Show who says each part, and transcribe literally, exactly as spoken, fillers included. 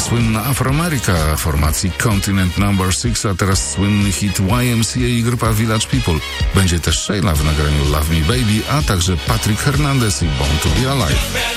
Speaker 1: słynna Afroameryka formacji Continent Number six, a teraz słynny hit Y M C A i grupa Village People. Będzie też Sheila w nagraniu Love Me Baby, a także Patrick Hernandez i Born to Be Alive.